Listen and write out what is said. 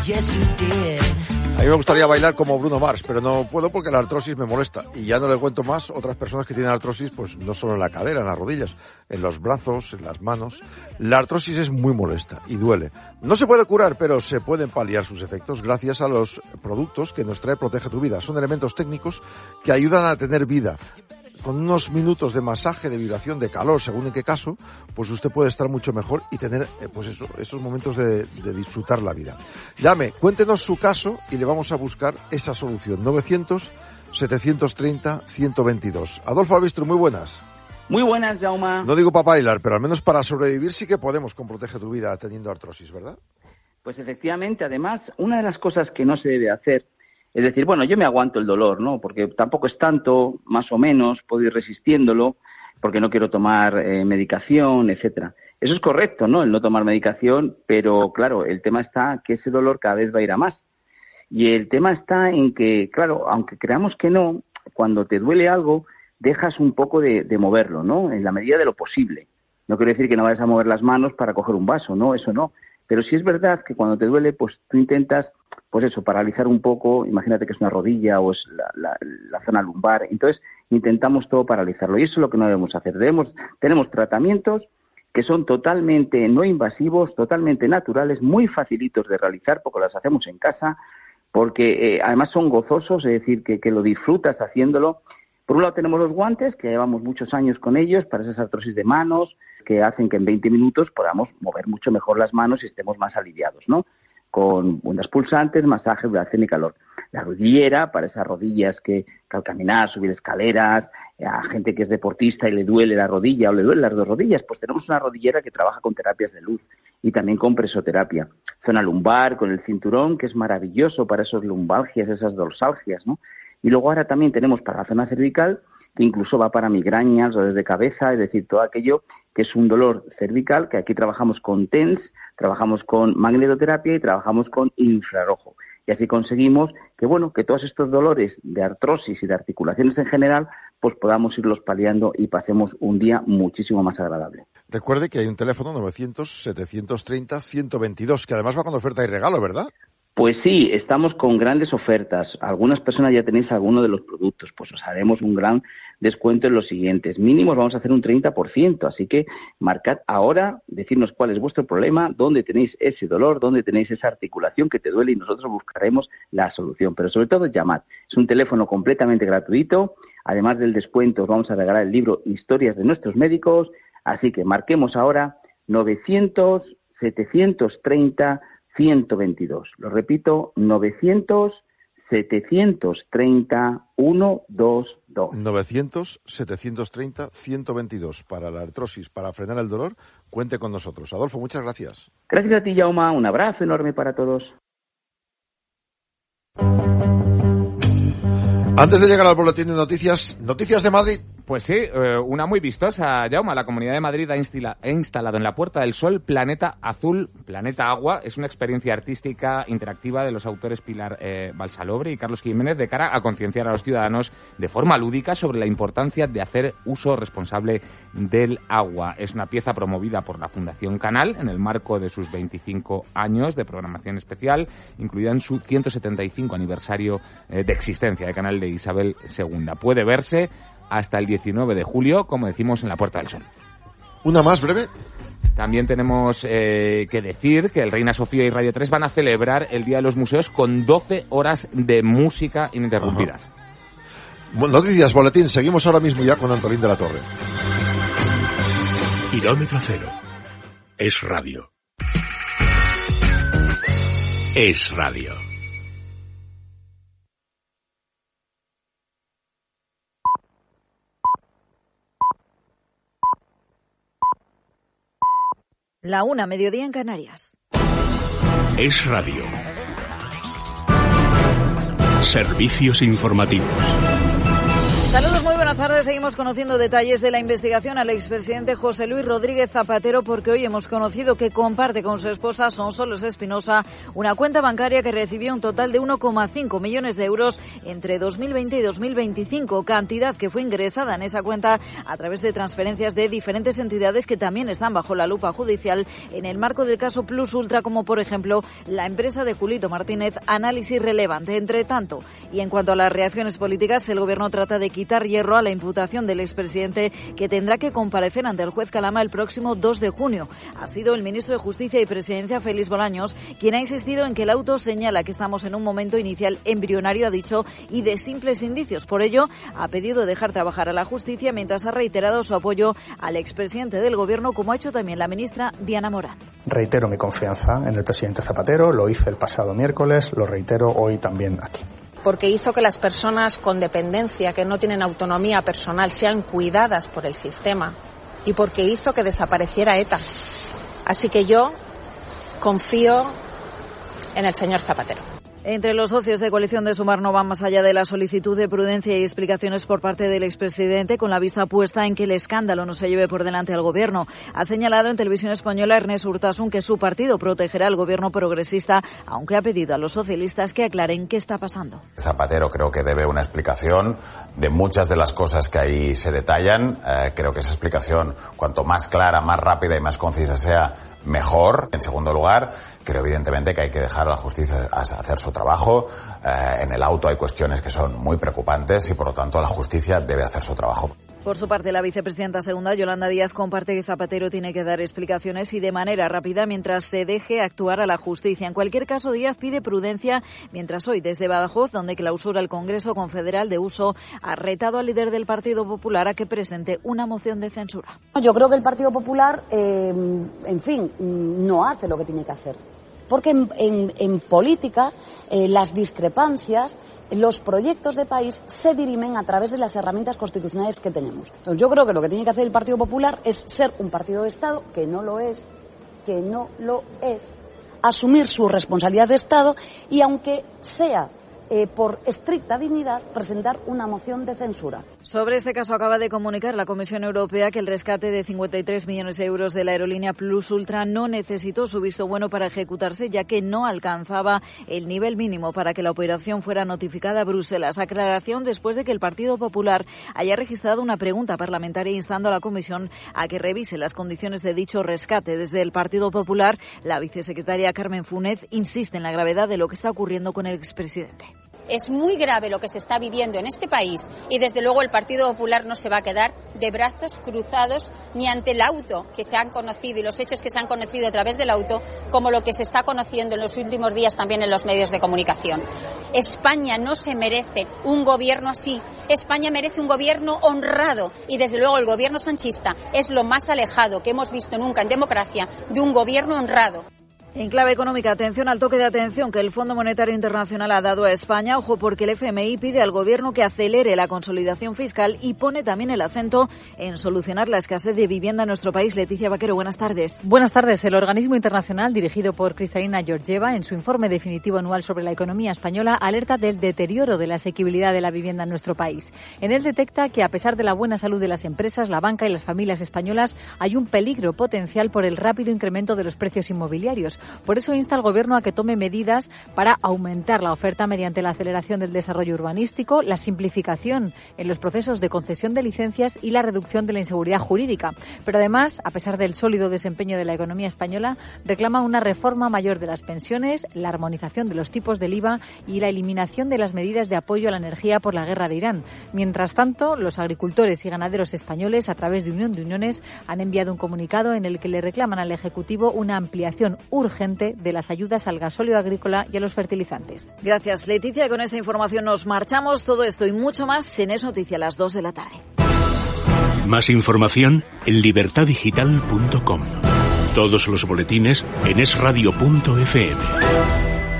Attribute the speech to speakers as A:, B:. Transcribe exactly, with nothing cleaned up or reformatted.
A: A mí me gustaría bailar como Bruno Mars, pero no puedo porque la artrosis me molesta. Y ya no le cuento más otras personas que tienen artrosis, pues no solo en la cadera, en las rodillas, en los brazos, en las manos. La artrosis es muy molesta y duele. No se puede curar, pero se pueden paliar sus efectos gracias a los productos que nos trae Protege tu Vida. Son elementos técnicos que ayudan a tener vida. Con unos minutos de masaje, de vibración, de calor, según en qué caso, pues usted puede estar mucho mejor y tener, eh, pues eso, esos momentos de, de disfrutar la vida. Llame, cuéntenos su caso y le vamos a buscar esa solución. novecientos, setecientos treinta, ciento veintidós. Adolfo Albistro, muy buenas.
B: Muy buenas, Jaume.
A: No digo para bailar, pero al menos para sobrevivir sí que podemos con Protege tu Vida teniendo artrosis, ¿verdad?
B: Pues efectivamente, además, una de las cosas que no se debe hacer es decir, bueno, yo me aguanto el dolor, ¿no? Porque tampoco es tanto, más o menos, puedo ir resistiéndolo, porque no quiero tomar eh, medicación, etcétera. Eso es correcto, ¿no? El no tomar medicación, pero claro, el tema está que ese dolor cada vez va a ir a más. Y el tema está en que, claro, aunque creamos que no, cuando te duele algo, dejas un poco de, de moverlo, ¿no? En la medida de lo posible. No quiero decir que no vayas a mover las manos para coger un vaso, no, eso no. Pero sí es verdad que cuando te duele, pues tú intentas, pues eso, paralizar un poco, imagínate que es una rodilla o es la, la, la zona lumbar, entonces intentamos todo paralizarlo y eso es lo que no debemos hacer. Debemos, tenemos tratamientos que son totalmente no invasivos, totalmente naturales, muy facilitos de realizar porque las hacemos en casa, porque eh, además son gozosos, es decir, que, que lo disfrutas haciéndolo. Por un lado tenemos los guantes, que llevamos muchos años con ellos, para esas artrosis de manos, que hacen que en veinte minutos podamos mover mucho mejor las manos y estemos más aliviados, ¿no? Con unas pulsantes, masaje, vibración y calor. La rodillera, para esas rodillas que, que al caminar, subir escaleras, a gente que es deportista y le duele la rodilla o le duelen las dos rodillas, pues tenemos una rodillera que trabaja con terapias de luz y también con presoterapia. Zona lumbar, con el cinturón, que es maravilloso para esas lumbalgias, esas dorsalgias, ¿no? Y luego ahora también tenemos para la zona cervical, que incluso va para migrañas, dolores de cabeza, es decir, todo aquello que es un dolor cervical, que aquí trabajamos con T E N S, trabajamos con magnetoterapia y trabajamos con infrarrojo. Y así conseguimos que, bueno, que todos estos dolores de artrosis y de articulaciones en general, pues podamos irlos paliando y pasemos un día muchísimo más agradable.
A: Recuerde que hay un teléfono novecientos, setecientos treinta, ciento veintidós, que además va con oferta y regalo, ¿verdad?
B: Pues sí, estamos con grandes ofertas. Algunas personas ya tenéis alguno de los productos, pues os haremos un gran descuento en los siguientes. Mínimos vamos a hacer un treinta por ciento, así que marcad ahora, decirnos cuál es vuestro problema, dónde tenéis ese dolor, dónde tenéis esa articulación que te duele y nosotros buscaremos la solución. Pero sobre todo llamad. Es un teléfono completamente gratuito. Además del descuento os vamos a regalar el libro Historias de nuestros médicos, así que marquemos ahora novecientos, setecientos treinta, ciento veintidós. Lo repito, novecientos, setecientos treinta, ciento veintidós.
A: novecientos, setecientos treinta, ciento veintidós. Para la artrosis, para frenar el dolor, cuente con nosotros. Adolfo, muchas gracias.
B: Gracias a ti, Jaume. Un abrazo enorme para todos.
A: Antes de llegar al boletín de noticias, noticias de Madrid.
C: Pues sí, eh, una muy vistosa, Jaume. La Comunidad de Madrid ha, instila, ha instalado en la Puerta del Sol Planeta Azul, Planeta Agua. Es una experiencia artística interactiva de los autores Pilar eh, Balsalobre y Carlos Jiménez de cara a concienciar a los ciudadanos de forma lúdica sobre la importancia de hacer uso responsable del agua. Es una pieza promovida por la Fundación Canal en el marco de sus veinticinco años de programación especial, incluida en su ciento setenta y cinco aniversario eh, de existencia de Canal de Isabel segunda. Puede verse hasta el diecinueve de julio, como decimos, en la Puerta del Sol.
A: ¿Una más breve?
C: También tenemos eh, que decir que el Reina Sofía y Radio tres van a celebrar el Día de los Museos con doce horas de música ininterrumpidas.
A: Ajá. Noticias, boletín. Seguimos ahora mismo ya con Antolín de la Torre.
D: Kilómetro cero. Es radio. Es radio.
E: La una, mediodía en Canarias.
D: Es radio. Servicios informativos.
E: Saludos, muy buenas tardes. Seguimos conociendo detalles de la investigación al expresidente José Luis Rodríguez Zapatero, porque hoy hemos conocido que comparte con su esposa Sonsoles Espinosa una cuenta bancaria que recibió un total de uno coma cinco millones de euros entre dos mil veinte y dos mil veinticinco, cantidad que fue ingresada en esa cuenta a través de transferencias de diferentes entidades que también están bajo la lupa judicial en el marco del caso Plus Ultra, como por ejemplo la empresa de Julito Martínez, Análisis Relevante. Entre tanto, y en cuanto a las reacciones políticas, el Gobierno trata de quitar hierro a la imputación del expresidente, que tendrá que comparecer ante el juez Calama el próximo dos de junio. Ha sido el ministro de Justicia y Presidencia, Félix Bolaños, quien ha insistido en que el auto señala que estamos en un momento inicial embrionario, ha dicho, y de simples indicios. Por ello, ha pedido dejar trabajar a la justicia, mientras ha reiterado su apoyo al expresidente del Gobierno, como ha hecho también la ministra Diana Morán.
F: Reitero mi confianza en el presidente Zapatero, lo hice el pasado miércoles, lo reitero hoy también aquí.
G: Porque hizo que las personas con dependencia, que no tienen autonomía personal, sean cuidadas por el sistema, y porque hizo que desapareciera ETA. Así que yo confío en el señor Zapatero.
E: Entre los socios de coalición de Sumar no van más allá de la solicitud de prudencia y explicaciones por parte del expresidente, con la vista puesta en que el escándalo no se lleve por delante al Gobierno. Ha señalado en Televisión Española Ernest Urtasun que su partido protegerá al Gobierno progresista, aunque ha pedido a los socialistas que aclaren qué está pasando.
H: Zapatero creo que debe una explicación de muchas de las cosas que ahí se detallan. Eh, creo que esa explicación, cuanto más clara, más rápida y más concisa sea, mejor. En segundo lugar, creo evidentemente que hay que dejar a la justicia hacer su trabajo. Eh, en el auto hay cuestiones que son muy preocupantes y, por lo tanto, la justicia debe hacer su trabajo.
E: Por su parte, la vicepresidenta segunda, Yolanda Díaz, comparte que Zapatero tiene que dar explicaciones y de manera rápida mientras se deje actuar a la justicia. En cualquier caso, Díaz pide prudencia, mientras hoy desde Badajoz, donde clausura el Congreso Confederal de Uso, ha retado al líder del Partido Popular a que presente una moción de censura.
I: Yo creo que el Partido Popular, eh, en fin, no hace lo que tiene que hacer. Porque en, en, en política eh, las discrepancias, los proyectos de país se dirimen a través de las herramientas constitucionales que tenemos. Entonces yo creo que lo que tiene que hacer el Partido Popular es ser un partido de Estado, que no lo es, que no lo es, asumir su responsabilidad de Estado y, aunque sea Eh, por estricta dignidad, presentar una moción de censura.
E: Sobre este caso acaba de comunicar la Comisión Europea que el rescate de cincuenta y tres millones de euros de la aerolínea Plus Ultra no necesitó su visto bueno para ejecutarse, ya que no alcanzaba el nivel mínimo para que la operación fuera notificada a Bruselas. Aclaración después de que el Partido Popular haya registrado una pregunta parlamentaria instando a la Comisión a que revise las condiciones de dicho rescate. Desde el Partido Popular, la vicesecretaria Carmen Funes insiste en la gravedad de lo que está ocurriendo con el expresidente.
J: Es muy grave lo que se está viviendo en este país y, desde luego, el Partido Popular no se va a quedar de brazos cruzados ni ante el auto que se han conocido y los hechos que se han conocido a través del auto, como lo que se está conociendo en los últimos días también en los medios de comunicación. España no se merece un gobierno así. España merece un gobierno honrado y, desde luego, el gobierno sanchista es lo más alejado que hemos visto nunca en democracia de un gobierno honrado.
E: En clave económica, atención al toque de atención que el Fondo Monetario Internacional ha dado a España. Ojo, porque el F M I pide al Gobierno que acelere la consolidación fiscal y pone también el acento en solucionar la escasez de vivienda en nuestro país. Leticia Vaquero, buenas tardes.
K: Buenas tardes. El organismo internacional, dirigido por Cristalina Georgieva, en su informe definitivo anual sobre la economía española, alerta del deterioro de la asequibilidad de la vivienda en nuestro país. En él detecta que, a pesar de la buena salud de las empresas, la banca y las familias españolas, hay un peligro potencial por el rápido incremento de los precios inmobiliarios. Por eso insta al Gobierno a que tome medidas para aumentar la oferta mediante la aceleración del desarrollo urbanístico, la simplificación en los procesos de concesión de licencias y la reducción de la inseguridad jurídica. Pero además, a pesar del sólido desempeño de la economía española, reclama una reforma mayor de las pensiones, la armonización de los tipos del I V A y la eliminación de las medidas de apoyo a la energía por la guerra de Irán. Mientras tanto, los agricultores y ganaderos españoles, a través de Unión de Uniones, han enviado un comunicado en el que le reclaman al Ejecutivo una ampliación urgente de las ayudas al gasóleo agrícola y a los fertilizantes.
E: Gracias, Leticia. Con esta información nos marchamos. Todo esto y mucho más en Es Noticia a las dos de la tarde.
D: Más información en libertad digital punto com. Todos los boletines en es radio punto efe eme.